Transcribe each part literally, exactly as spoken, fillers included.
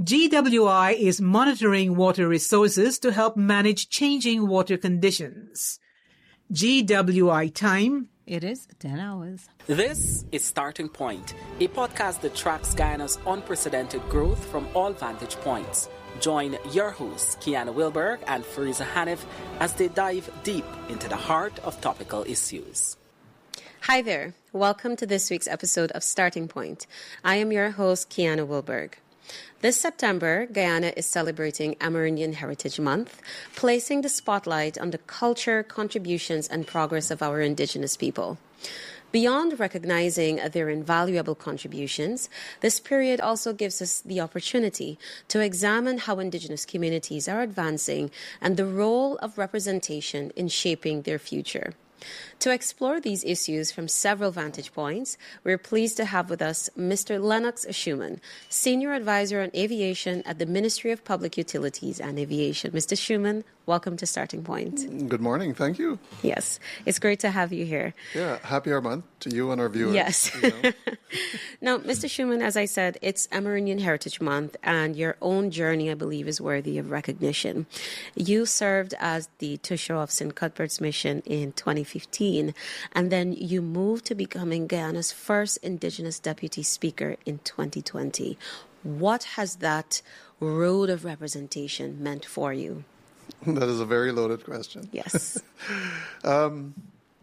G W I is monitoring water resources to help manage changing water conditions. G W I time. It is ten hours. This is Starting Point, a podcast that tracks Guyana's unprecedented growth from all vantage points. Join your hosts, Kiana Wilberg and Fariza Hanif, as they dive deep into the heart of topical issues. Hi there. Welcome to this week's episode of Starting Point. I am your host, Kiana Wilberg. This September, Guyana is celebrating Amerindian Heritage Month, placing the spotlight on the culture, contributions, and progress of our Indigenous people. Beyond recognizing their invaluable contributions, this period also gives us the opportunity to examine how Indigenous communities are advancing and the role of representation in shaping their future. To explore these issues from several vantage points, we're pleased to have with us Mister Lennox Schuman, Senior Advisor on Aviation at the Ministry of Public Utilities and Aviation. Mister Schuman, welcome to Starting Point. Good morning. Thank you. Yes, it's great to have you here. Yeah, happy our month to you and our viewers. Yes. You know. Now, Mister Schuman, as I said, it's Amerindian Heritage Month, and your own journey, I believe, is worthy of recognition. You served as the Tushaw of Saint Cuthbert's Mission in twenty fifteen, and then you moved to becoming Guyana's first Indigenous Deputy Speaker in twenty twenty. What has that road of representation meant for you? That is a very loaded question. Yes. um,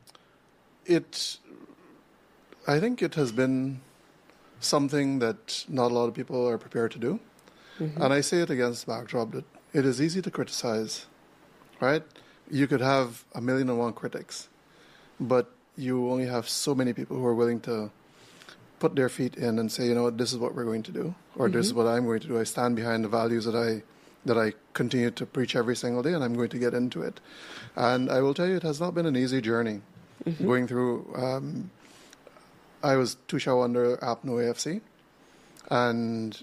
it, I think it has been something that not a lot of people are prepared to do. Mm-hmm. And I say it against the backdrop that it is easy to criticize, right? You could have a million and one critics, but you only have so many people who are willing to put their feet in and say, you know what, this is what we're going to do, or mm-hmm. this is what I'm going to do. I stand behind the values that I that I continue to preach every single day, and I'm going to get into it. And I will tell you, it has not been an easy journey mm-hmm. going through. Um, I was Tushaw under A P N O A F C, and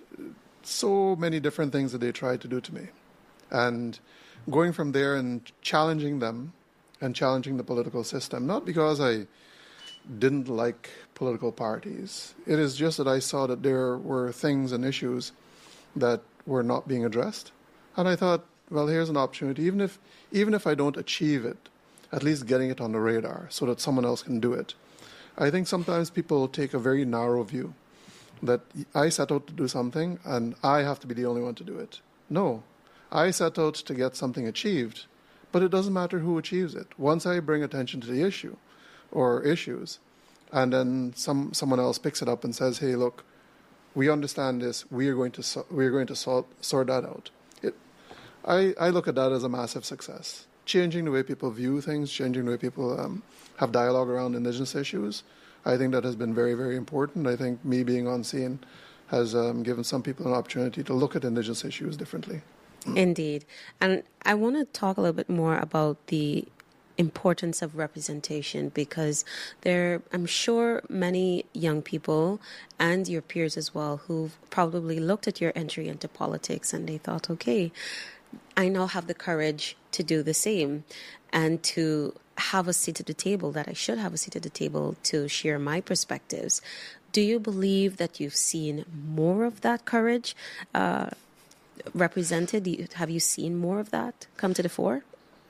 so many different things that they tried to do to me. And going from there and challenging them and challenging the political system, not because I didn't like political parties. It is just that I saw that there were things and issues that were not being addressed. And I thought, well, here's an opportunity. Even if even if I don't achieve it, at least getting it on the radar so that someone else can do it. I think sometimes people take a very narrow view that I set out to do something and I have to be the only one to do it. No, I set out to get something achieved, but it doesn't matter who achieves it. Once I bring attention to the issue or issues, and then some someone else picks it up and says, hey, look, we understand this. We are going to so, we are going to sort, sort that out. It, I, I look at that as a massive success. Changing the way people view things, changing the way people um, have dialogue around Indigenous issues. I think that has been very, very important. I think me being on scene has um, given some people an opportunity to look at Indigenous issues differently. Indeed. And I want to talk a little bit more about the importance of representation, because there, I'm sure many young people and your peers as well who've probably looked at your entry into politics and they thought, okay, I now have the courage to do the same and to have a seat at the table, that I should have a seat at the table to share my perspectives. Do you believe that you've seen more of that courage uh, represented? Have you seen more of that come to the fore?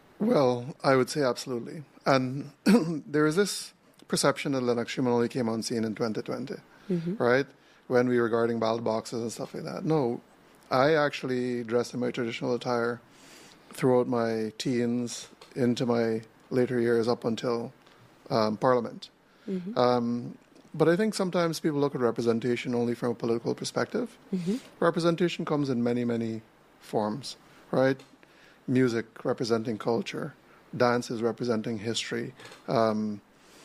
Well, I would say absolutely. And there is this perception that Lennox Schuman only came on scene in twenty twenty, mm-hmm. right? When we were guarding ballot boxes and stuff like that. No, I actually dressed in my traditional attire throughout my teens into my later years up until um, Parliament. Mm-hmm. Um, but I think sometimes people look at representation only from a political perspective. Mm-hmm. Representation comes in many, many forms, right? Music representing culture, dance is representing history, um,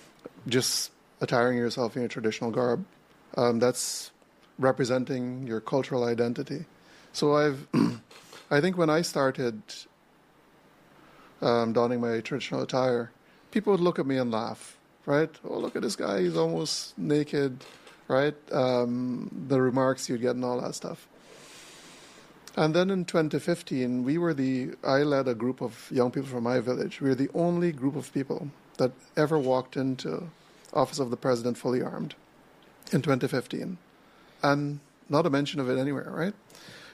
just attiring yourself in a traditional garb, um, that's representing your cultural identity. So I've, I think when I started um, donning my traditional attire, people would look at me and laugh, right? Oh, look at this guy, he's almost naked, right? Um, the remarks you'd get and all that stuff. And then in twenty fifteen, we were the, I led a group of young people from my village. We were the only group of people that ever walked into Office of the President fully armed in twenty fifteen. And not a mention of it anywhere, right?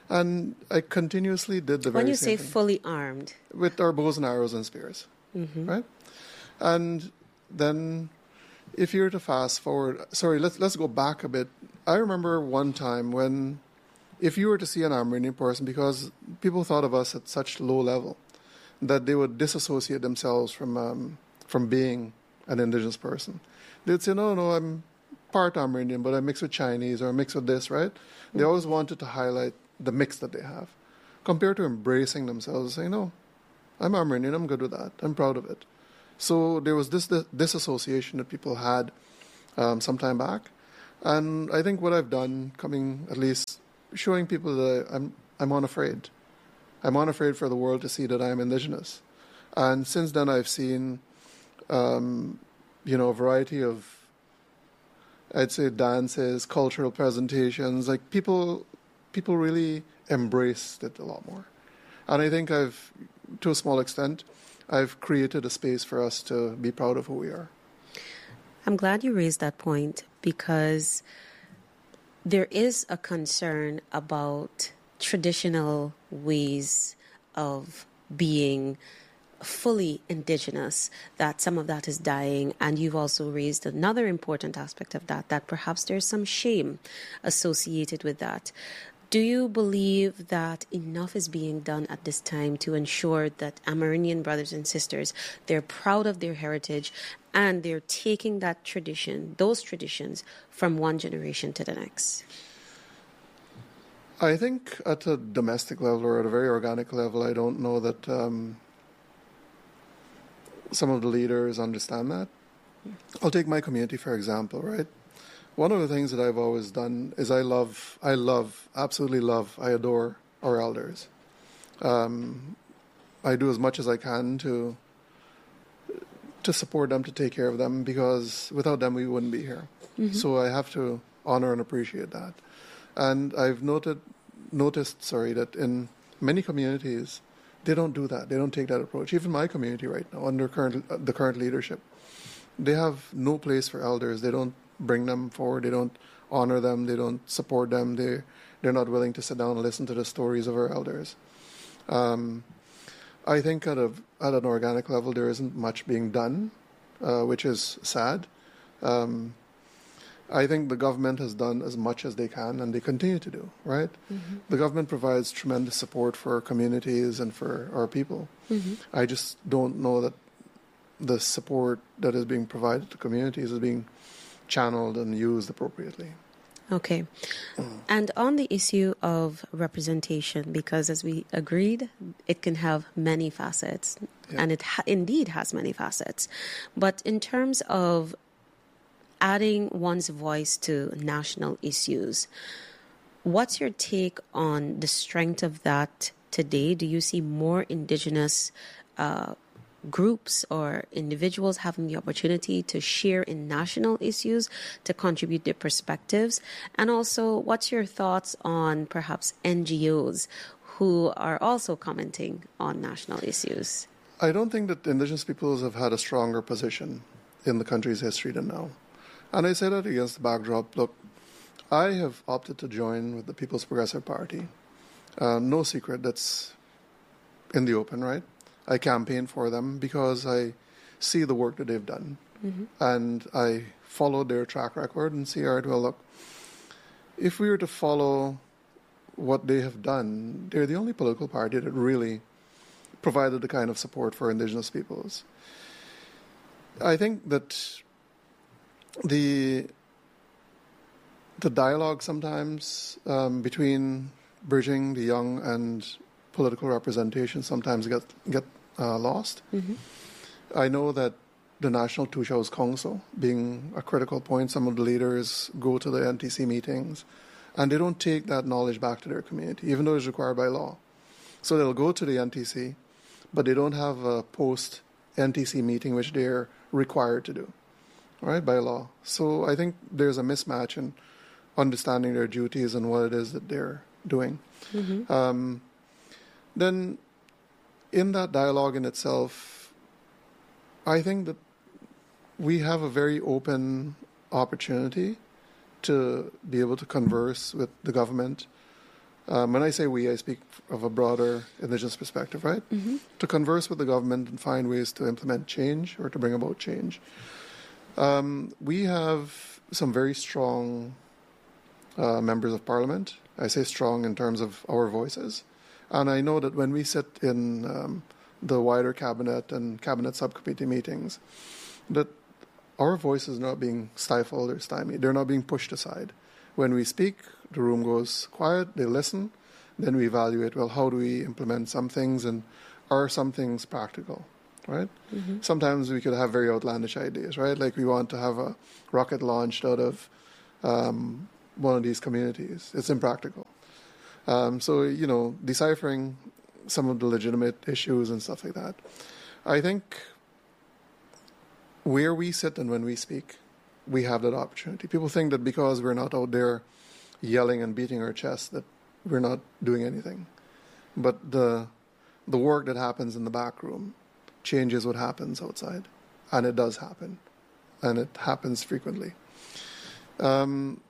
And I continuously did the very When you same say thing. fully armed, With our bows and arrows and spears, mm-hmm. right? And then, if you were to fast forward, sorry, let's let's go back a bit. I remember one time when, if you were to see an Amerindian person, because people thought of us at such low level, that they would disassociate themselves from um, from being an indigenous person. They'd say, no, no, I'm part Amerindian, but I mix with Chinese or I mix with this, right? Mm-hmm. They always wanted to highlight the mix that they have, compared to embracing themselves and saying, no, I'm Amerindian, I'm good with that, I'm proud of it. So there was this, this disassociation that people had um, some time back. And I think what I've done, coming at least showing people that I'm I'm unafraid. I'm unafraid for the world to see that I'm indigenous. And since then I've seen, um, you know, a variety of, I'd say, dances, cultural presentations. Like people, people really embraced it a lot more. And I think I've, to a small extent, I've created a space for us to be proud of who we are. I'm glad you raised that point, because there is a concern about traditional ways of being fully indigenous, that some of that is dying. And you've also raised another important aspect of that, that perhaps there's some shame associated with that. Do you believe that enough is being done at this time to ensure that Amerindian brothers and sisters, they're proud of their heritage and they're taking that tradition, those traditions, from one generation to the next? I think at a domestic level or at a very organic level, I don't know that um, some of the leaders understand that. I'll take my community, for example, right? One of the things that I've always done is I love, I love, absolutely love, I adore our elders. Um, I do as much as I can to to support them, to take care of them, because without them we wouldn't be here. Mm-hmm. So I have to honor and appreciate that. And I've noted, noticed, sorry, that in many communities, they don't do that. They don't take that approach. Even my community right now, under current uh, the current leadership, they have no place for elders. They don't bring them forward. They don't honor them. They don't support them. They they're not willing to sit down and listen to the stories of our elders. Um, I think at a at an organic level, there isn't much being done, uh, which is sad. Um, I think the government has done as much as they can, and they continue to do, right? Mm-hmm. The government provides tremendous support for our communities and for our people. Mm-hmm. I just don't know that the support that is being provided to communities is being channeled and used appropriately. Okay. Mm. And on the issue of representation, because as we agreed, it can have many facets, yeah. and it ha- indeed has many facets. But in terms of adding one's voice to national issues, what's your take on the strength of that today? Do you see more Indigenous uh, groups or individuals having the opportunity to share in national issues, to contribute their perspectives? And also, what's your thoughts on perhaps N G Os who are also commenting on national issues? I don't think that Indigenous peoples have had a stronger position in the country's history than now. And I say that against the backdrop, look, I have opted to join with the People's Progressive Party. Uh, no secret, that's in the open, right? I campaign for them because I see the work that they've done. Mm-hmm. And I follow their track record and see, all right, well, look, if we were to follow what they have done, they're the only political party that really provided the kind of support for Indigenous peoples. I think that the the dialogue sometimes um, between bridging the young and political representation sometimes get get uh, lost. Mm-hmm. I know that the National Two Shows Council, being a critical point, some of the leaders go to the N T C meetings and they don't take that knowledge back to their community, even though it's required by law. So they'll go to the N T C, but they don't have a post-N T C meeting, which they're required to do, right, by law. So I think there's a mismatch in understanding their duties and what it is that they're doing. Mm-hmm. Um, then in that dialogue in itself, I think that we have a very open opportunity to be able to converse with the government Um, when I say we, I speak of a broader Indigenous perspective, right? Mm-hmm. To converse with the government and find ways to implement change or to bring about change. Um, we have some very strong uh, members of Parliament. I say strong in terms of our voices. And I know that when we sit in um, the wider cabinet and cabinet subcommittee meetings, that our voices are not being stifled or stymied. They're not being pushed aside. When we speak, the room goes quiet, they listen, then we evaluate, well, how do we implement some things, and are some things practical, right? Mm-hmm. Sometimes we could have very outlandish ideas, right? Like we want to have a rocket launched out of um, one of these communities. It's impractical. Um, so, you know, deciphering some of the legitimate issues and stuff like that. I think where we sit and when we speak, we have that opportunity. People think that because we're not out there yelling and beating our chest that we're not doing anything. But the the work that happens in the back room changes what happens outside. And it does happen. And it happens frequently. Um,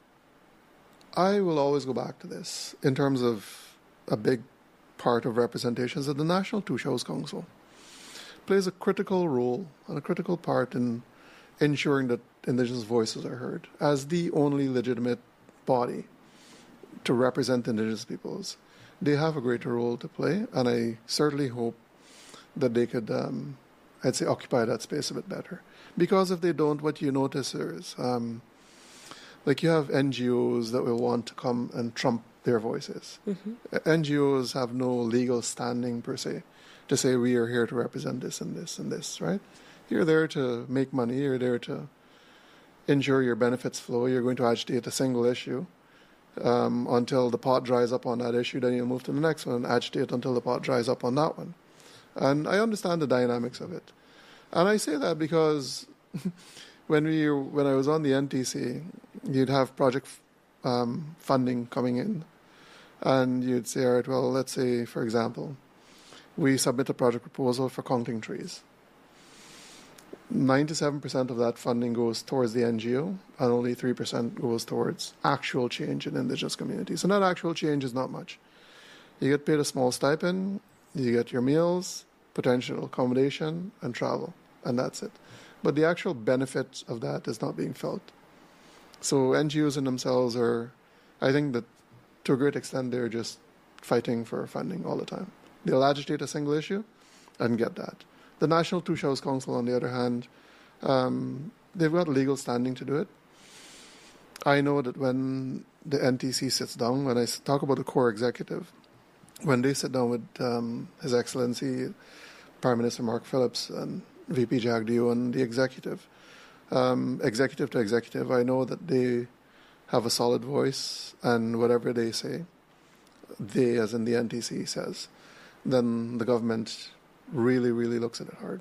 I will always go back to this in terms of a big part of representation is that the National Two Shows Council plays a critical role and a critical part in ensuring that Indigenous voices are heard as the only legitimate body to represent Indigenous peoples. They have a greater role to play, and I certainly hope that they could, um, I'd say, occupy that space a bit better. Because if they don't, what you notice is, um, like you have N G Os that will want to come and trump their voices. Mm-hmm. N G Os have no legal standing per se to say we are here to represent this and this and this, right? You're there to make money. You're there to ensure your benefits flow. You're going to agitate a single issue um, until the pot dries up on that issue. Then you move to the next one and agitate until the pot dries up on that one. And I understand the dynamics of it. And I say that because when we when I was on the N T C, you'd have project um, funding coming in. And you'd say, all right, well, let's say, for example, we submit a project proposal for counting trees. ninety-seven percent of that funding goes towards the N G O, and only three percent goes towards actual change in Indigenous communities. And that actual change is not much. You get paid a small stipend, you get your meals, potential accommodation, and travel, and that's it. But the actual benefit of that is not being felt. So N G Os in themselves are, I think that to a great extent, they're just fighting for funding all the time. They'll agitate a single issue and get that. The National Two Shows Council, on the other hand, um, they've got legal standing to do it. I know that when the N T C sits down, when I talk about the core executive, when they sit down with um, His Excellency Prime Minister Mark Phillips and V P Jagdeo and the executive, um, executive to executive, I know that they have a solid voice, and whatever they say, they, as in the N T C, says, then the government really, really looks at it hard.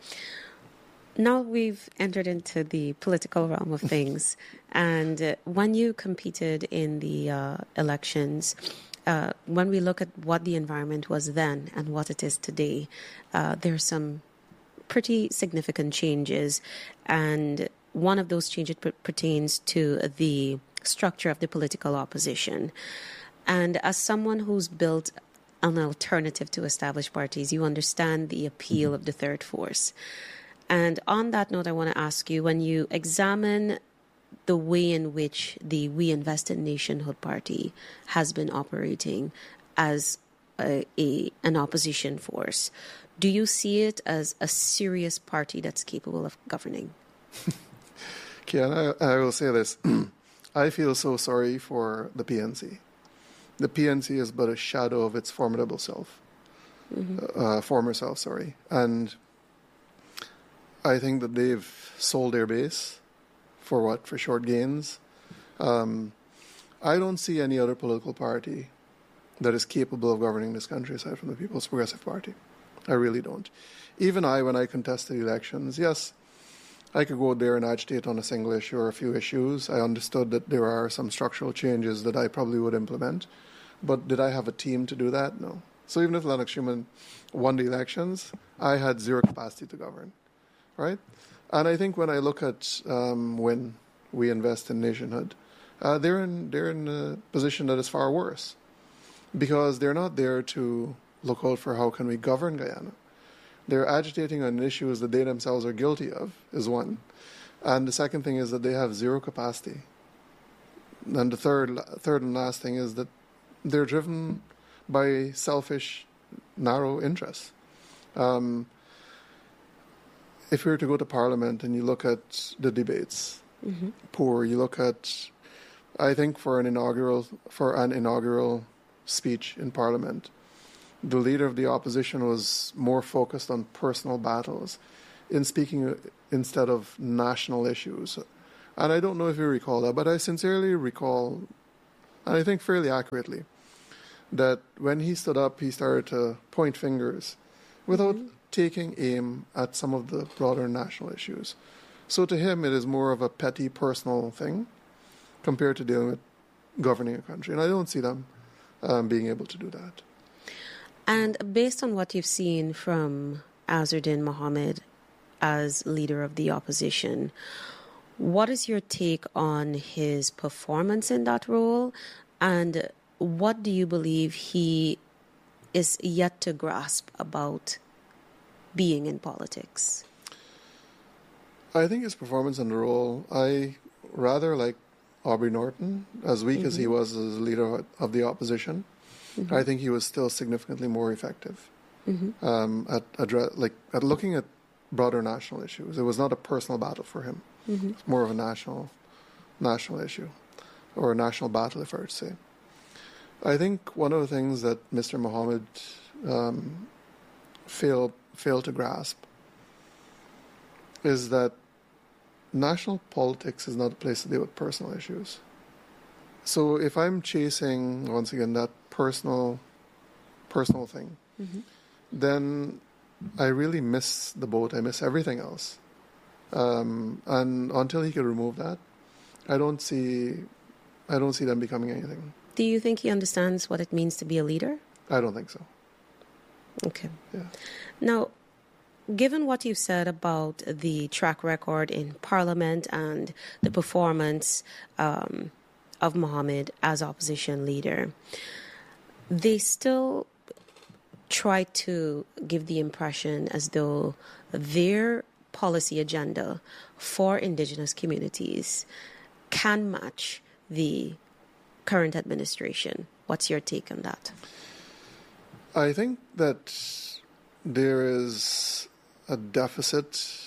Now we've entered into the political realm of things, and uh, when you competed in the uh, elections, uh, when we look at what the environment was then and what it is today, uh, there's some pretty significant changes, and one of those changes p- pertains to the structure of the political opposition. And as someone who's built an alternative to established parties, you understand the appeal of the third force. And on that note, I want to ask you, when you examine the way in which the We Invest in Nationhood Party has been operating as a, a an opposition force, do you see it as a serious party that's capable of governing? Kian, I, I will say this. I feel so sorry for the P N C. The P N C is but a shadow of its formidable self, mm-hmm. uh, former self, sorry. And I think that they've sold their base for what? For short gains. Um, I don't see any other political party that is capable of governing this country aside from the People's Progressive Party. I really don't. Even I, when I contested elections, yes, I could go there and agitate on a single issue or a few issues. I understood that there are some structural changes that I probably would implement. But did I have a team to do that? No. So even if Lennox Schumann won the elections, I had zero capacity to govern, right? And I think when I look at um, when we invest in nationhood, uh, they're in they're in a position that is far worse. because they're not there to look out for how can we govern Guyana. They're agitating on issues that they themselves are guilty of, is one. And the second thing is that they have zero capacity. And the third, third and last thing is that they're driven by selfish, narrow interests. Um, if you were to go to Parliament and you look at the debates, mm-hmm. poor, you look at, I think for an inaugural for an inaugural speech in Parliament, the leader of the opposition was more focused on personal battles in speaking instead of national issues. And I don't know if you recall that, but I sincerely recall, and I think fairly accurately, that when he stood up, he started to point fingers without mm-hmm. taking aim at some of the broader national issues. So to him, it is more of a petty personal thing compared to dealing with governing a country. And I don't see them um, being able to do that. And based on what you've seen from Azzuddin Mohammed as leader of the opposition, what is your take on his performance in that role? And what do you believe he is yet to grasp about being in politics? I think his performance in the role, I rather like Aubrey Norton, as weak mm-hmm. as he was as leader of the opposition. Mm-hmm. I think he was still significantly more effective mm-hmm. um, at address, like at looking at broader national issues. It was not a personal battle for him. Mm-hmm. It's more of a national national issue, or a national battle, if I were to say. I think one of the things that Mister Mohammed um, failed failed to grasp is that national politics is not a place to deal with personal issues. So if I'm chasing, once again, that personal personal thing, mm-hmm. then I really miss the boat. I miss everything else. Um, and until he could remove that, I don't see I don't see them becoming anything. Do you think he understands what it means to be a leader? I don't think so. Okay. Yeah. Now, given what you've said about the track record in Parliament and the performance um, of Mohammed as opposition leader, they still try to give the impression as though their policy agenda for indigenous communities can match the current administration. What's your take on that? I think that there is a deficit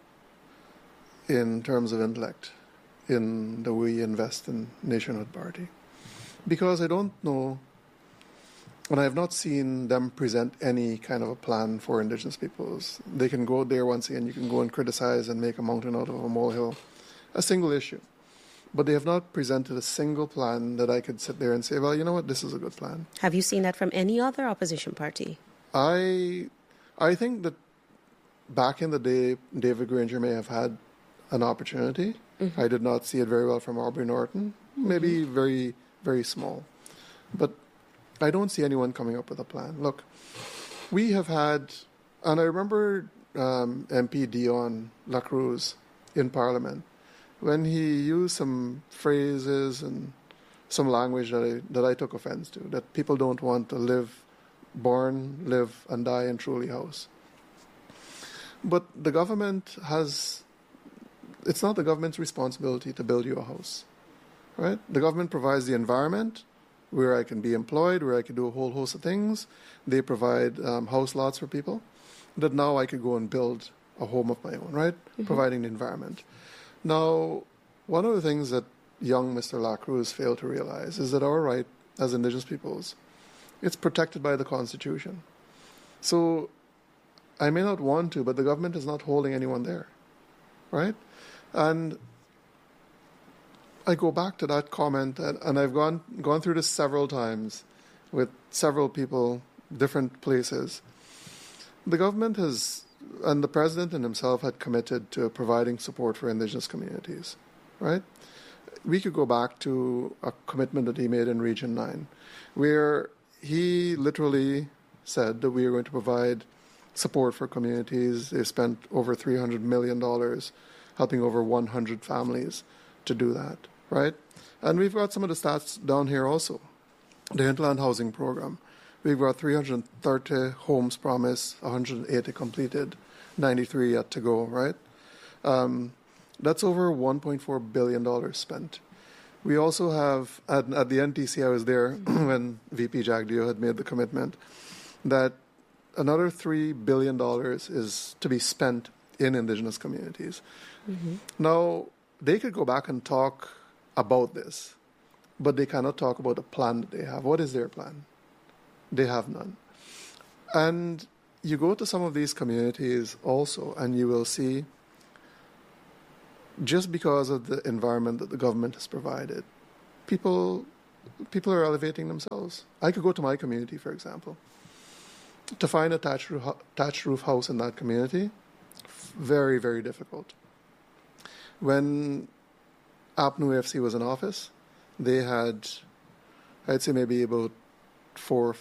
in terms of intellect in the way you invest in Nationhood Party. Because I don't know, and I have not seen them present any kind of a plan for Indigenous peoples. They can go there once again, you can go and criticize and make a mountain out of a molehill, a single issue. But they have not presented a single plan that I could sit there and say, well, you know what, this is a good plan. Have you seen that from any other opposition party? I I think that back in the day, David Granger may have had an opportunity. Mm-hmm. I did not see it very well from Aubrey Norton. Maybe mm-hmm. very, very small. But I don't see anyone coming up with a plan. Look, we have had, and I remember um, M P Dion Lacruz in Parliament, when he used some phrases and some language that I, that I took offense to, that people don't want to live, born, live, and die in Truly House. But the government has, it's not the government's responsibility to build you a house, right? The government provides the environment where I can be employed, where I can do a whole host of things. They provide um, house lots for people, that now I could go and build a home of my own, right? Mm-hmm. Providing the environment. Now, one of the things that young Mister Lacruz failed to realize is that our right as Indigenous peoples, it's protected by the Constitution. So I may not want to, but the government is not holding anyone there, right? And I go back to that comment, and, and I've gone gone through this several times with several people, different places. The government has, and the president and himself had committed to providing support for Indigenous communities, right? We could go back to a commitment that he made in Region nine, where he literally said that we are going to provide support for communities. They spent over three hundred million dollars helping over one hundred families to do that, right? And we've got some of the stats down here also. the Hinterland Housing Program. We've got three hundred thirty homes promised, one hundred eighty completed, ninety-three yet to go, right? Um, that's over one point four billion dollars spent. We also have, at, at the N T C, I was there when V P Jagdeo had made the commitment that another three billion dollars is to be spent in Indigenous communities. Mm-hmm. Now, they could go back and talk about this, but they cannot talk about the plan that they have. What is their plan? They have none. And you go to some of these communities also, and you will see, just because of the environment that the government has provided, people people are elevating themselves. I could go to my community, for example. To find a thatched roof, thatched roof house in that community, very, very difficult. When A P N U F C was in office, they had, I'd say maybe about four,